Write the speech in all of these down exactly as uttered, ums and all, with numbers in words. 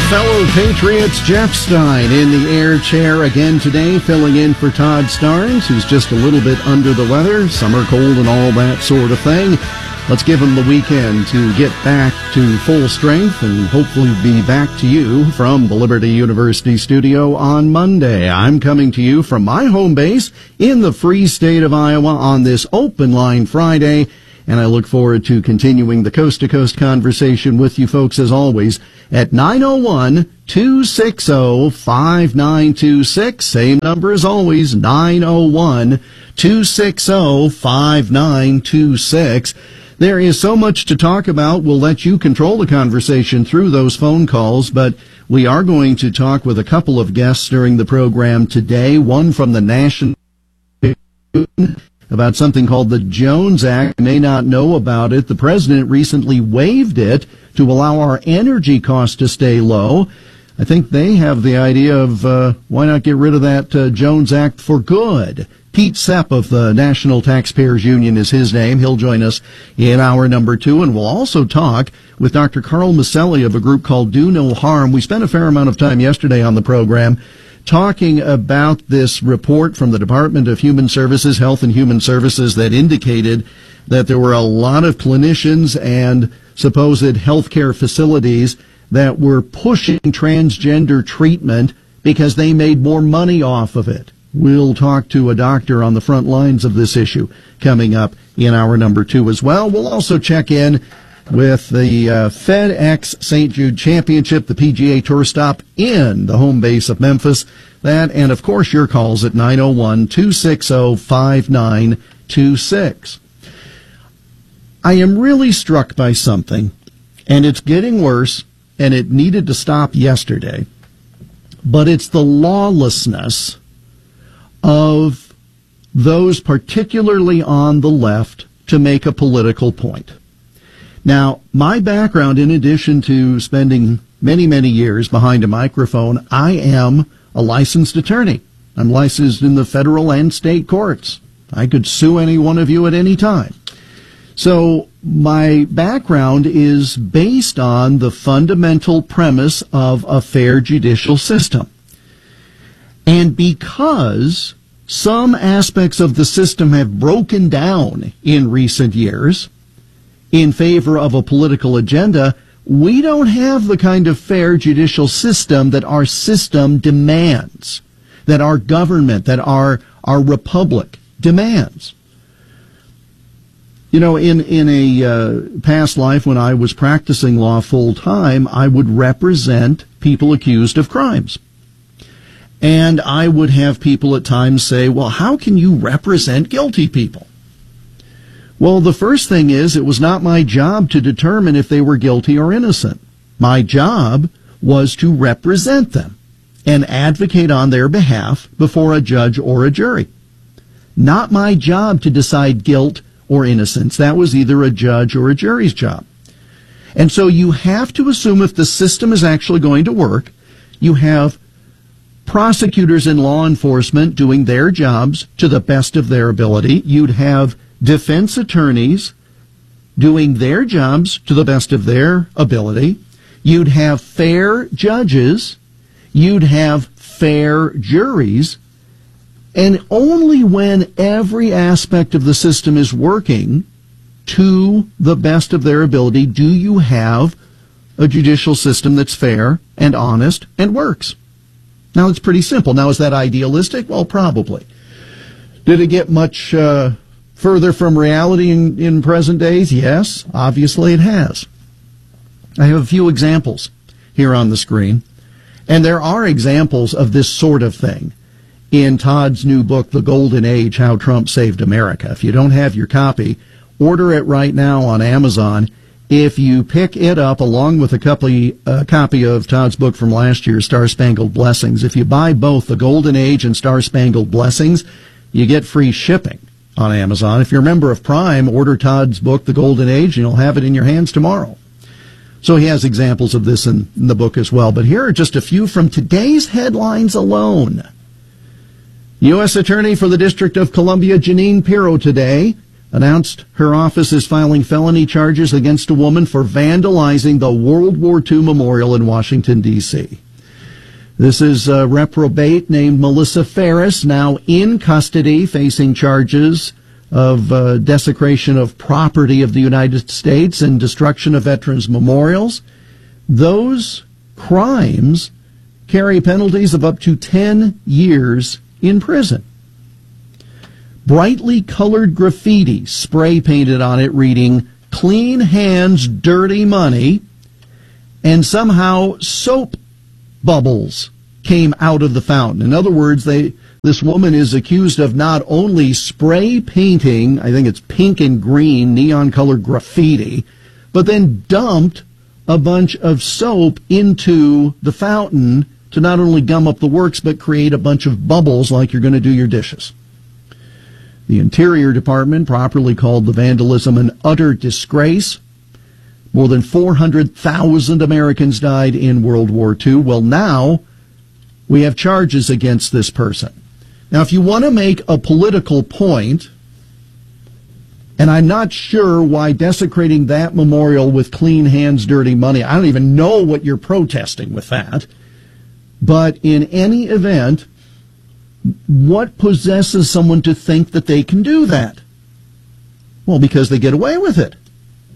fellow Patriots, Jeff Stein in the air chair again today, filling in for Todd Starnes, who's just a little bit under the weather, summer cold and all that sort of thing. Let's give him the weekend to get back to full strength and hopefully be back to you from the Liberty University studio on Monday. I'm coming to you from my home base in the free state of Iowa on this Open Line Friday, and I look forward to continuing the coast-to-coast conversation with you folks as always at nine oh one, two six oh, five nine two six. Same number as always, nine oh one, two six oh, five nine two six. There is so much to talk about. We'll let you control the conversation through those phone calls, but we are going to talk with a couple of guests during the program today. One from the National about something called the Jones Act. You may not know about it. The president recently waived it to allow our energy costs to stay low. I think they have the idea of uh, why not get rid of that uh, Jones Act for good. Pete Sepp of the National Taxpayers Union is his name. He'll join us in hour number two, and we'll also talk with Doctor Carl Maselli of a group called Do No Harm. We spent a fair amount of time yesterday on the program talking about this report from the Department of Human Services, Health and Human Services, that indicated that there were a lot of clinicians and supposed healthcare facilities that were pushing transgender treatment because they made more money off of it. We'll talk to a doctor on the front lines of this issue coming up in hour number two as well. We'll also check in with the uh, FedEx Saint Jude Championship, the P G A Tour stop in the home base of Memphis. That, and of course, your calls at nine oh one, two six oh, five nine two six. I am really struck by something, and it's getting worse, and it needed to stop yesterday, but it's the lawlessness of those particularly on the left to make a political point. Now, my background, in addition to spending many, many years behind a microphone, I am a licensed attorney. I'm licensed in the federal and state courts. I could sue any one of you at any time. So my background is based on the fundamental premise of a fair judicial system. And because some aspects of the system have broken down in recent years in favor of a political agenda, we don't have the kind of fair judicial system that our system demands, that our government, that our, our republic demands. You know, in, in a uh, past life when I was practicing law full time, I would represent people accused of crimes. And I would have people at times say, well, how can you represent guilty people? Well, the first thing is, it was not my job to determine if they were guilty or innocent. My job was to represent them and advocate on their behalf before a judge or a jury. Not my job to decide guilt or innocence. That was either a judge or a jury's job. And so you have to assume if the system is actually going to work, you have prosecutors and law enforcement doing their jobs to the best of their ability. You'd have defense attorneys doing their jobs to the best of their ability. You'd have fair judges. You'd have fair juries. And only when every aspect of the system is working to the best of their ability do you have a judicial system that's fair and honest and works. Now, it's pretty simple. Now, is that idealistic? Well, probably. Did it get much uh, further from reality in, in present days? Yes, obviously it has. I have a few examples here on the screen, and there are examples of this sort of thing in Todd's new book, The Golden Age, How Trump Saved America. If you don't have your copy, order it right now on Amazon. If you pick it up along with a copy, a copy of Todd's book from last year, Star Spangled Blessings, if you buy both The Golden Age and Star Spangled Blessings, you get free shipping on Amazon. If you're a member of Prime, order Todd's book, The Golden Age, and you'll have it in your hands tomorrow. So he has examples of this in, in the book as well. But here are just a few from today's headlines alone. U S Attorney for the District of Columbia, Jeanine Pirro, today announced her office is filing felony charges against a woman for vandalizing the World War Two memorial in Washington, D C This is a reprobate named Melissa Ferris, now in custody, facing charges of uh, desecration of property of the United States and destruction of veterans' memorials. Those crimes carry penalties of up to ten years in prison. Brightly colored graffiti spray painted on it reading, "Clean hands, dirty money," and somehow soap bubbles came out of the fountain. In other words, they this woman is accused of not only spray painting, I think it's pink and green, neon-colored graffiti, but then dumped a bunch of soap into the fountain to not only gum up the works, but create a bunch of bubbles like you're going to do your dishes. The Interior Department properly called the vandalism an utter disgrace. More than four hundred thousand Americans died in World War Two. Well, now we have charges against this person. Now, if you want to make a political point, and I'm not sure why desecrating that memorial with clean hands, dirty money, I don't even know what you're protesting with that. But in any event, what possesses someone to think that they can do that? Well, because they get away with it.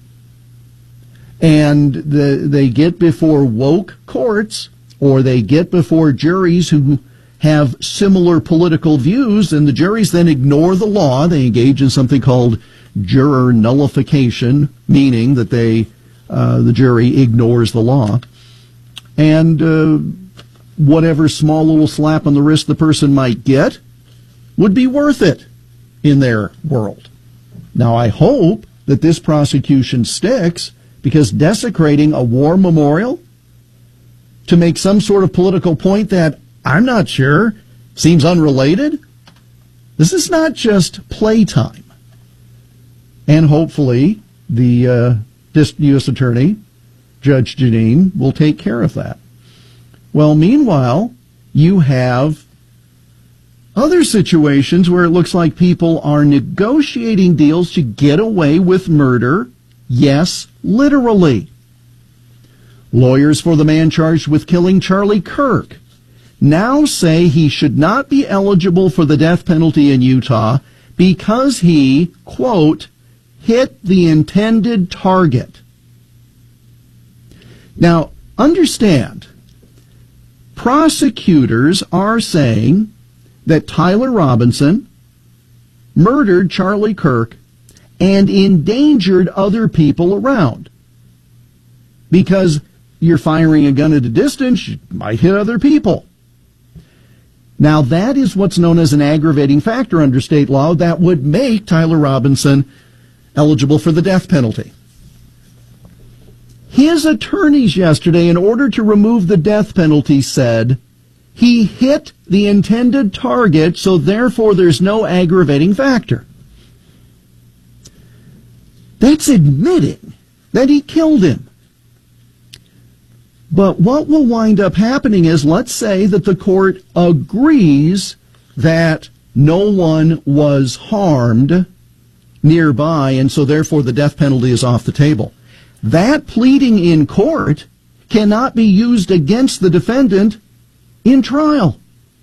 And the, they get before woke courts, or they get before juries who have similar political views, and the juries then ignore the law. They engage in something called juror nullification, meaning that they, uh, the jury ignores the law. And uh, whatever small little slap on the wrist the person might get would be worth it in their world. Now, I hope that this prosecution sticks, because desecrating a war memorial to make some sort of political point that I'm not sure seems unrelated, this is not just playtime. And hopefully the uh, U S Attorney, Judge Jeanine, will take care of that. Well, meanwhile, you have other situations where it looks like people are negotiating deals to get away with murder. Yes, literally. Lawyers for the man charged with killing Charlie Kirk now say he should not be eligible for the death penalty in Utah because he, quote, hit the intended target. Now, understand, prosecutors are saying that Tyler Robinson murdered Charlie Kirk and endangered other people around. Because you're firing a gun at a distance, you might hit other people. Now, that is what's known as an aggravating factor under state law that would make Tyler Robinson eligible for the death penalty. His attorneys yesterday, in order to remove the death penalty, said he hit the intended target, so therefore there's no aggravating factor. That's admitting that he killed him. But what will wind up happening is, let's say that the court agrees that no one was harmed nearby, and so therefore the death penalty is off the table. That pleading in court cannot be used against the defendant in trial.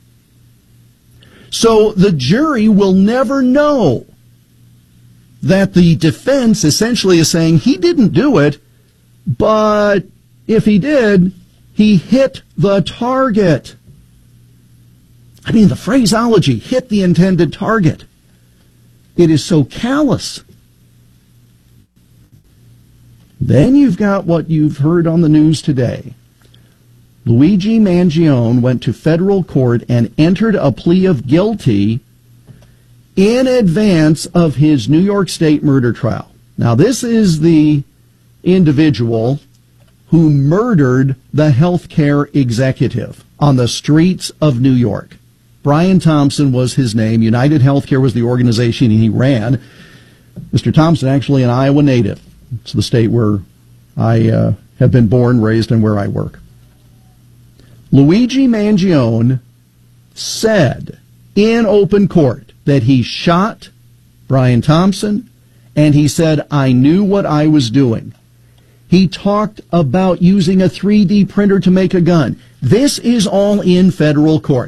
So the jury will never know that the defense essentially is saying he didn't do it, but if he did, he hit the target. I mean, the phraseology, hit the intended target. It is so callous. Then you've got what you've heard on the news today. Luigi Mangione went to federal court and entered a plea of guilty in advance of his New York State murder trial. Now, this is the individual who murdered the healthcare executive on the streets of New York. Brian Thompson was his name. United Healthcare was the organization he ran. Mister Thompson, actually an Iowa native. It's the state where I uh, have been born, raised, and where I work. Luigi Mangione said in open court that he shot Brian Thompson and he said, I knew what I was doing. He talked about using a three D printer to make a gun. This is all in federal court.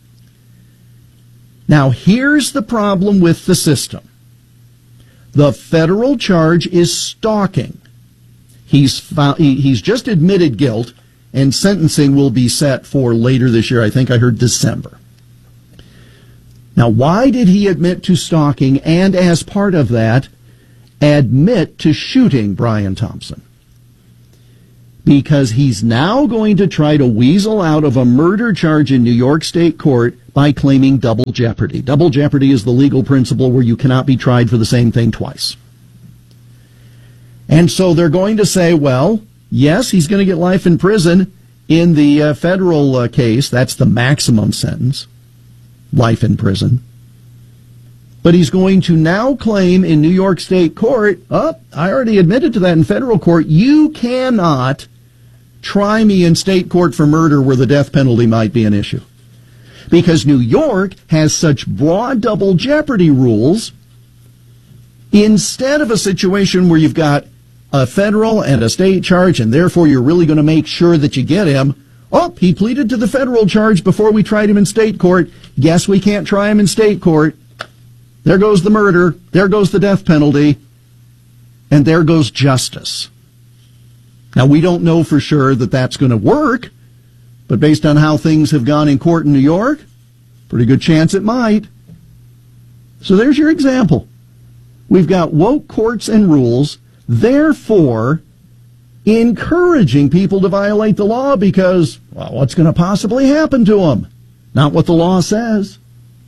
Now, here's the problem with the system. The federal charge is stalking. He's found, he's just admitted guilt, and sentencing will be set for later this year. I think I heard December. Now, why did he admit to stalking and, as part of that, admit to shooting Brian Thompson? Because he's now going to try to weasel out of a murder charge in New York State court by claiming double jeopardy. Double jeopardy is the legal principle where you cannot be tried for the same thing twice. And so they're going to say, well, yes, he's going to get life in prison in the uh, federal uh, case. That's the maximum sentence, life in prison. But he's going to now claim in New York State court, oh, I already admitted to that in federal court, you cannot try me in state court for murder where the death penalty might be an issue. Because New York has such broad double jeopardy rules, instead of a situation where you've got a federal and a state charge, and therefore you're really going to make sure that you get him. Oh, he pleaded to the federal charge before we tried him in state court. Guess we can't try him in state court. There goes the murder. There goes the death penalty. And there goes justice. Now, we don't know for sure that that's going to work, but based on how things have gone in court in New York, pretty good chance it might. So there's your example. We've got woke courts and rules, therefore encouraging people to violate the law because, well, what's going to possibly happen to them? Not what the law says.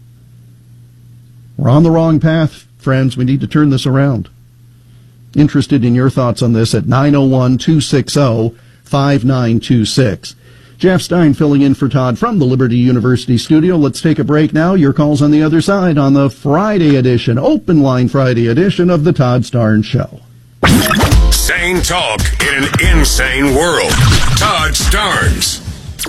We're on the wrong path, friends. We need to turn this around. Interested in your thoughts on this at nine oh one, two six oh, five nine two six. Jeff Stein filling in for Todd from the Liberty University studio. Let's take a break now. Your calls on the other side on the Friday edition, Open Line Friday edition of the Todd Starnes Show. Sane talk in an insane world. Todd Starnes.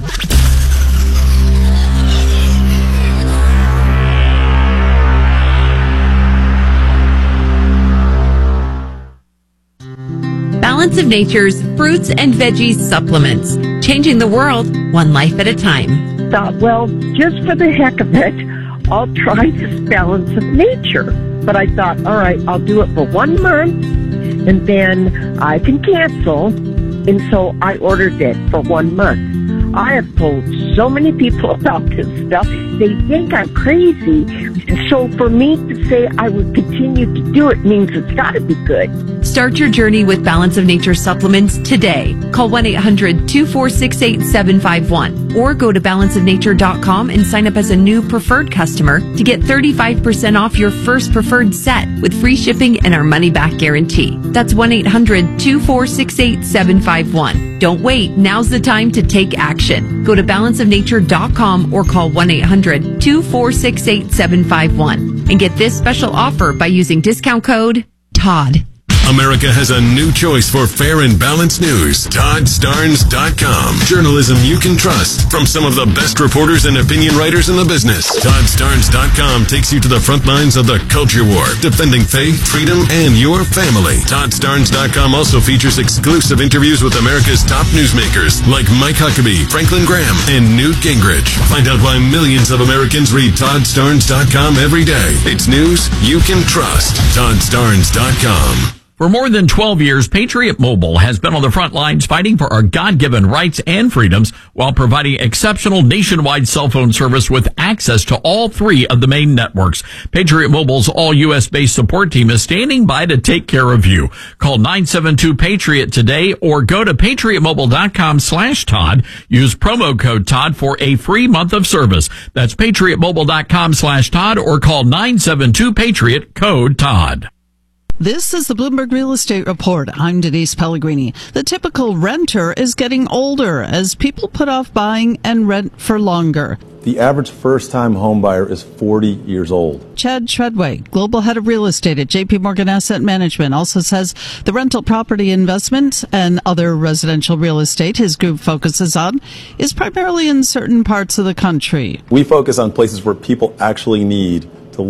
Balance of Nature's fruits and veggies supplements. Changing the world, one life at a time. Thought, well, just for the heck of it, I'll try this Balance of Nature. But I thought, all right, I'll do it for one month, and then I can cancel. And so I ordered it for one month. I have told so many people about this stuff. They think I'm crazy. So for me to say I would continue to do it means it's got to be good. Start your journey with Balance of Nature supplements today. Call one eight hundred, two four six, eight seven five one or go to balance of nature dot com and sign up as a new preferred customer to get thirty-five percent off your first preferred set with free shipping and our money-back guarantee. That's one eight hundred, two four six, eight seven five one. Don't wait. Now's the time to take action. Go to balance of nature dot com or call one eight hundred, two four six, eight seven five one and get this special offer by using discount code TODD. America has a new choice for fair and balanced news. Todd Starnes dot com. Journalism you can trust from some of the best reporters and opinion writers in the business. Todd Starnes dot com takes you to the front lines of the culture war, defending faith, freedom, and your family. Todd Starnes dot com also features exclusive interviews with America's top newsmakers like Mike Huckabee, Franklin Graham, and Newt Gingrich. Find out why millions of Americans read Todd Starnes dot com every day. It's news you can trust. Todd Starnes dot com. For more than twelve years, Patriot Mobile has been on the front lines fighting for our God-given rights and freedoms while providing exceptional nationwide cell phone service with access to all three of the main networks. Patriot Mobile's all-U S-based support team is standing by to take care of you. Call nine seven two PATRIOT today or go to patriot mobile dot com slash Todd. Use promo code Todd for a free month of service. That's patriot mobile dot com slash Todd or call nine seven two PATRIOT, code Todd. This is the Bloomberg Real Estate Report. I'm Denise Pellegrini. The typical renter is getting older as people put off buying and rent for longer. The average first-time home buyer is forty years old. Chad Treadway, Global Head of Real Estate at J P Morgan Asset Management, also says the rental property investment and other residential real estate his group focuses on is primarily in certain parts of the country. We focus on places where people actually need to live,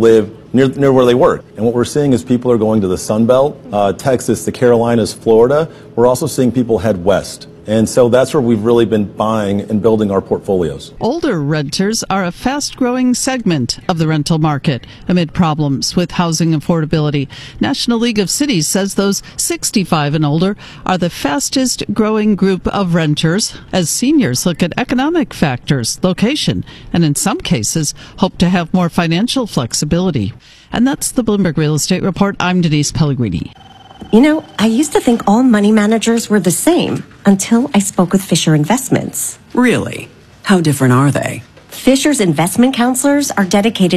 near, near where they work. And what we're seeing is people are going to the Sun Belt, uh, Texas, the Carolinas, Florida. We're also seeing people head west. And so that's where we've really been buying and building our portfolios. Older renters are a fast-growing segment of the rental market amid problems with housing affordability. National League of Cities says those sixty-five and older are the fastest-growing group of renters as seniors look at economic factors, location, and in some cases hope to have more financial flexibility. And that's the Bloomberg Real Estate Report. I'm Denise Pellegrini. You know, I used to think all money managers were the same until I spoke with Fisher Investments. Really? How different are they? Fisher's investment counselors are dedicated